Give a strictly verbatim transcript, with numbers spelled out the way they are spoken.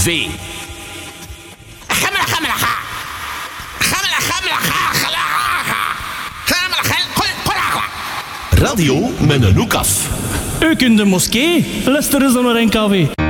V. Gamla, gamla, ga. Gamla, gamla, ga, gala, ga. Gamla, gamla, radio met een hoek af. Ook in de moskee, luisteren ze naar N K W.